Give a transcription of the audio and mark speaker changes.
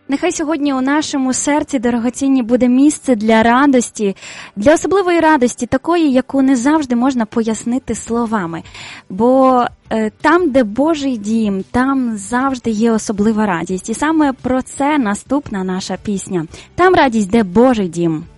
Speaker 1: Нехай сьогодні у нашому серці, дорогоцінні, буде місце для радості, для особливої радості, такої, яку не завжди можна пояснити словами. Бо там, де Божий дім, там завжди є особлива радість. І саме про це наступна наша пісня. Там радість, де Божий дім.